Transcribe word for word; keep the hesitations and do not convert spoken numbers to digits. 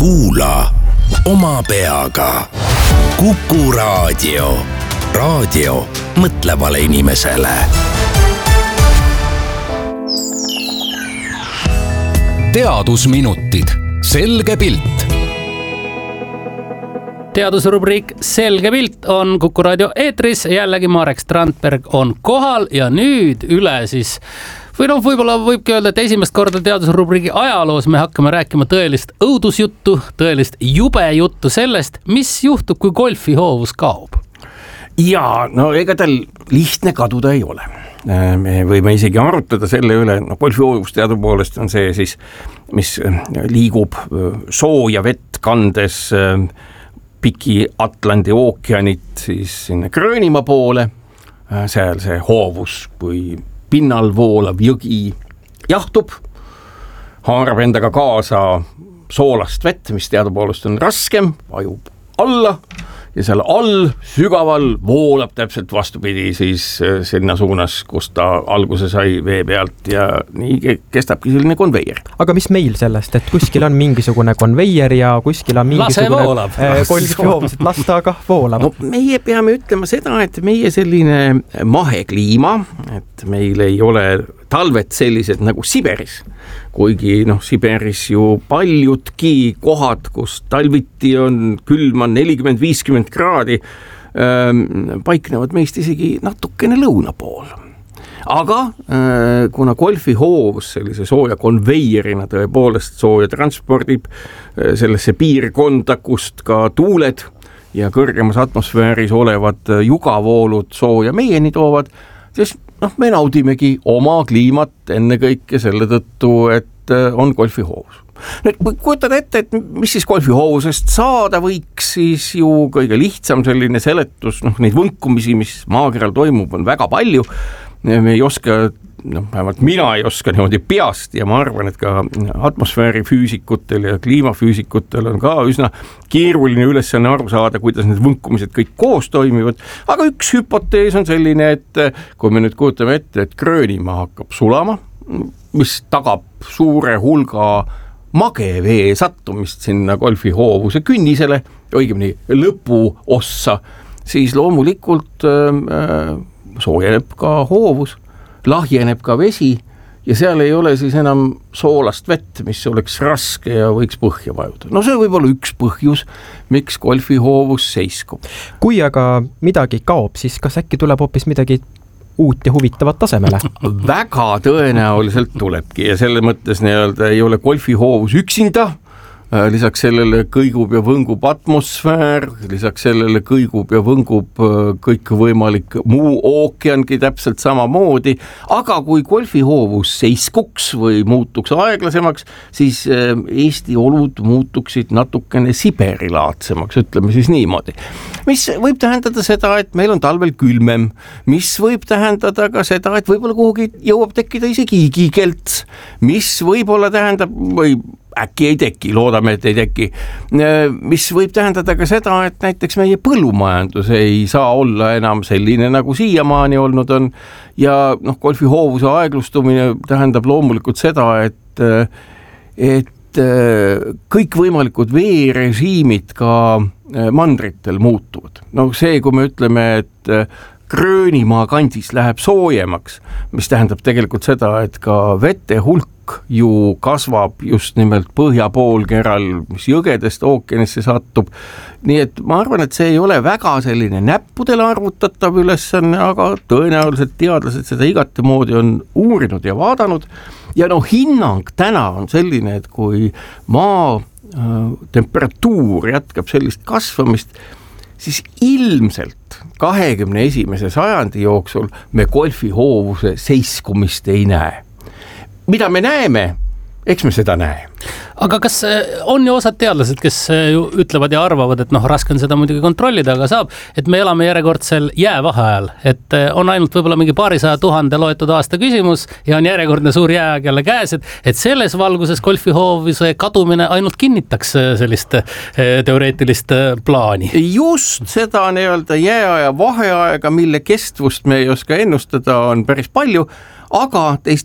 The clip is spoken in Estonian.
Kuula oma peaga. Kuku Raadio. Raadio mõtlevale inimesele. Teadusminutid. Selge pilt. Teadusrubriik Selge pilt on Kuku Raadio eetris. Jällegi Marek Strandberg on kohal ja nüüd üle siis või noh, võib-olla võibki öelda, et esimest korda teadusrubriigi ajaloos me hakkame rääkima tõelist õudusjuttu, tõelist jube juttu sellest, mis juhtub, kui golfihoovus kaob. Ja, no ega tal lihtne kaduda ei ole. Me võime isegi arutada selle üle, no golfihoovus teadupoolest on see siis, mis liigub sooja vett kandes piki Atlandi ookeanit siis sinna Gröönimaa poole. Seal see hoovus, kui pinnal voolav jõgi jahtub, haarab endaga kaasa soolast vett, mis teadupoolest on raskem, vajub alla ja seal all sügaval voolab täpselt vastupidi siis sinna suunas, kus ta alguse sai vee pealt ja nii kestabki selline konveier. Aga mis meil sellest, et kuskil on mingisugune konveier ja kuskil on mingisugune golfihoovus, et lasta aga voolab? No, meie peame ütlema seda, et meie selline mahekliima, et meil ei ole talved sellised nagu Siberis, kuigi noh, Siberis ju paljudki kohad, kus talviti on külm on nelikümmend viiskümmend kraadi, ähm, paiknevad meist isegi natukene lõuna pool. Aga äh, kuna golfihoovus sellise sooja konveierina tõepoolest sooja transpordib äh, sellesse piirkonda, kust ka tuuled ja kõrgemas atmosfääris olevad jugavoolud sooja meieni toovad, siis noh, me naudimegi oma kliimat ennekõike selle tõttu, et on golfihoovus. Nüüd, kui kujutad ette, et mis siis golfihoovusest saada võiks, siis ju kõige lihtsam selline seletus, noh, neid võnkumisi, mis maakeral toimub, on väga palju. Me ei oska, noh, vähemalt mina ei oska niimoodi peast ja ma arvan, et ka atmosfäärifüüsikutel ja kliimafüüsikutel on ka üsna keeruline ülesanne aru saada, kuidas need võnkumised kõik koos toimivad. Aga üks hüpotees on selline, et kui me nüüd kujutame ette, et Gröönimaa hakkab sulama, mis tagab suure hulga magevee sattumist sinna golfihoovuse künnisele, õigemini lõpu ossa, siis loomulikult äh, soojeneb ka hoovus, lahjeneb ka vesi ja seal ei ole siis enam soolast vett, mis oleks raske ja võiks põhja vajuda. No see võib olla üks põhjus, miks golfihoovus seiskub. Kui aga midagi kaob, siis kas äkki tuleb hoopis midagi uut ja huvitavat tasemele? Väga tõenäoliselt tulebki ja selle mõttes nii-öelda ei ole golfihoovus üksinda. Lisaks sellele kõigub ja võngub atmosfäär, lisaks sellele kõigub ja võngub kõik võimalik muu ookeangi täpselt samamoodi, aga kui golfihoovus seiskuks või muutuks aeglasemaks, siis Eesti olud muutuksid natukene Siberilaadsemaks, ütleme siis niimoodi. Mis võib tähendada seda, et meil on talvel külmem, mis võib tähendada ka seda, et võib-olla kuhugi jõuab tekkida isegi igikelt, mis võib-olla tähendab või äkki ei teki, loodame, et ei teki, mis võib tähendada ka seda, et näiteks meie põllumajandus ei saa olla enam selline, nagu siiamaani olnud on ja noh, golfihoovuse aeglustumine tähendab loomulikult seda, et, et kõik võimalikud veerežiimid ka mandritel muutuvad. No see, kui me ütleme, et Gröönimaa kandis läheb soojemaks, mis tähendab tegelikult seda, et ka vete hulk ju kasvab just nimelt põhjapoolkeral, mis jõgedest ookeanisse satub. Nii et ma arvan, et see ei ole väga selline näppudele arvutatav ülesanne, aga tõenäoliselt teadlased seda igati moodi on uurinud ja vaadanud. Ja no hinnang täna on selline, et kui maa äh, temperatuur jätkab sellist kasvamist, siis ilmselt kahekümne esimese sajandi jooksul me golfihoovuse seiskumist ei näe. Mida me näeme, eks me seda näe. Aga kas on ju osad teadlased, kes ju ütlevad ja arvavad, et noh, raske on seda muidugi kontrollida, aga saab, et me elame järjekordsel jäävaheajal, et on ainult võib-olla mingi paarisaja tuhande loetud aasta küsimus ja on järjekordne suur jääaeg jälle käes, et, et selles valguses golfihoovuse kadumine ainult kinnitaks sellist teoreetilist plaani. Just seda nii-öelda jääaja vaheaega, mille kestvust me ei oska ennustada, on päris palju, aga teist